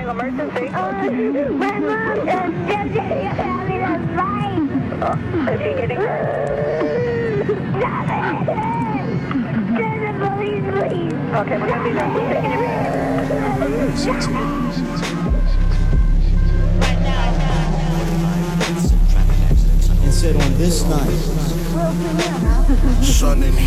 reporting emergency. My mom is having a fight. Is he getting hurt? Stop it! Send the police, please. Okay, we're gonna be there. We're taking your And said on this night, Sun and